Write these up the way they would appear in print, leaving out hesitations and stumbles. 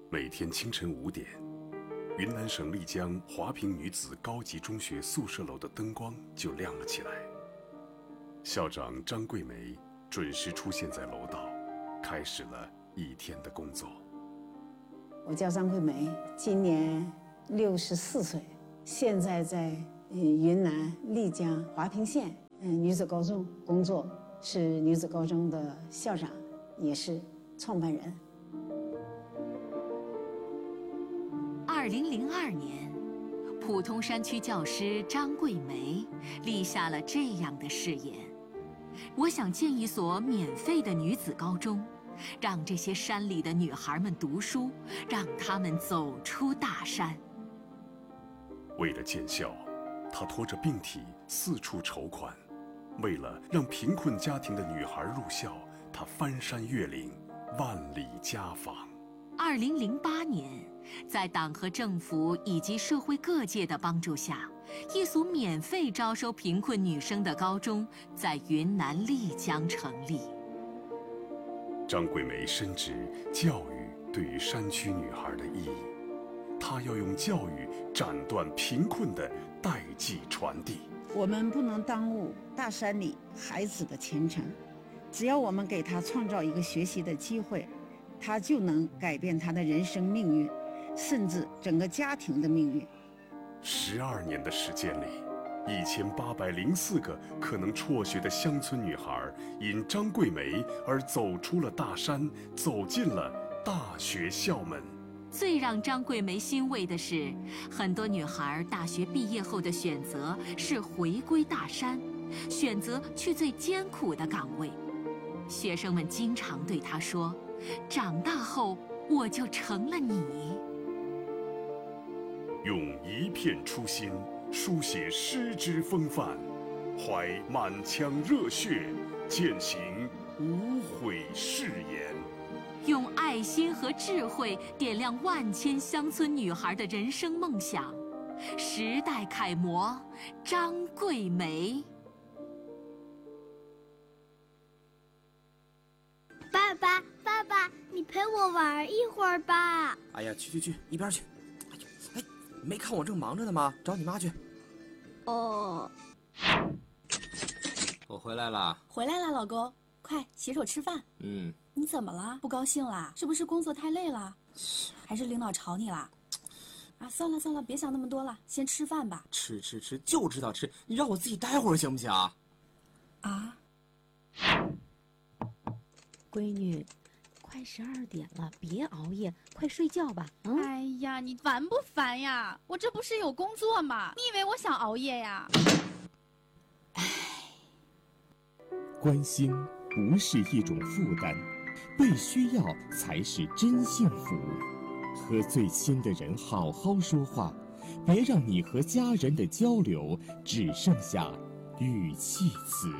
每天清晨5点，云南省丽江华坪女子高级中学宿舍楼的灯光就亮了起来。校长张桂梅准时出现在楼道，开始了一天的工作。 我叫张桂梅，今年64岁，现在在云南丽江华坪县女子高中工作，是女子高中的校长，也是创办人。 2002年，普通山区教师张桂梅立下了这样的誓言：我想建一所免费的女子高中，让这些山里的女孩们读书，让她们走出大山。 为了建校，她拖着病体四处筹款；为了让贫困家庭的女孩入校，她翻山越岭，万里家访。 2008年，在党和政府以及社会各界的帮助下，一所免费招收贫困女生的高中在云南丽江成立。 张桂梅深知教育对于山区女孩的意义，她要用教育斩断贫困的代际传递。 我们不能耽误大山里孩子的前程，只要我们给他创造一个学习的机会，他就能改变他的人生命运，甚至整个家庭的命运。 12年的时间里，1804个可能辍学的乡村女孩，因张桂梅而走出了大山，走进了大学校门。 最让张桂梅欣慰的是，很多女孩大学毕业后的选择是回归大山，选择去最艰苦的岗位。学生们经常对她说：长大后我就成了你。 用一片初心书写诗之风范，怀满腔热血践行无悔誓言， 用爱心和智慧点亮万千乡村女孩的人生梦想。时代楷模张桂梅。 爸爸，你陪我玩一会儿吧。 哎呀，去，一边去。哎，没看我正忙着呢吗？找你妈去。 哦。 我回来了。 回来了，老公，快洗手吃饭。你怎么了？不高兴啦？是不是工作太累了？还是领导吵你啦？啊，算了，别想那么多了，先吃饭吧。 吃，就知道吃，你让我自己待会儿行不行啊？ 啊？ 闺女，快12点了，别熬夜，快睡觉吧。 哎呀，你烦不烦呀？我这不是有工作吗？你以为我想熬夜呀？ 关心不是一种负担，被需要才是真幸福。和最亲的人好好说话，别让你和家人的交流只剩下语气词。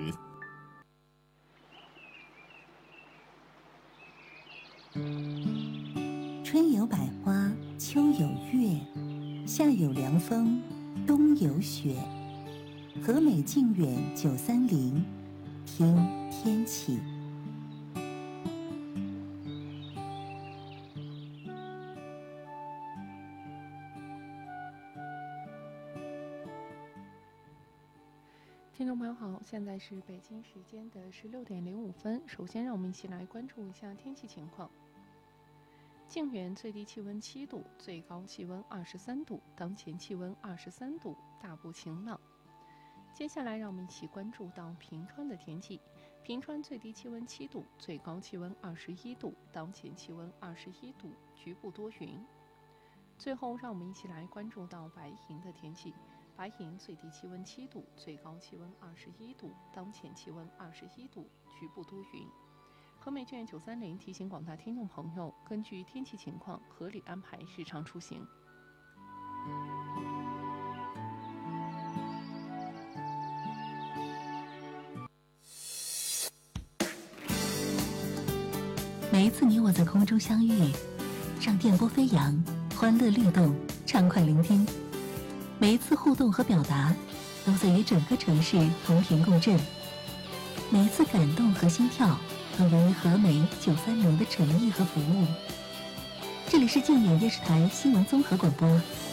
春有百花，秋有月，夏有凉风，冬有雪。和美靖远930，听天气。 听众朋友好，现在是北京时间的16点05分。首先，让我们一起来关注一下天气情况。靖远最低气温7度，最高气温23度，当前气温23度，大部晴朗。接下来，让我们一起关注到平川的天气。平川最低气温7度，最高气温21度，当前气温21度，局部多云。最后，让我们一起来关注到白银的天气。白银最低气温7度，最高气温21度，当前气温21度，局部多云。和美券930提醒广大听众朋友，根据天气情况合理安排日常出行。 每一次你我在空中相遇，让电波飞扬，欢乐律动，畅快聆听。每一次互动和表达，都在与整个城市同频共振。每一次感动和心跳，都源于和美930的诚意和服务。 这里是静远电视台新闻综合广播。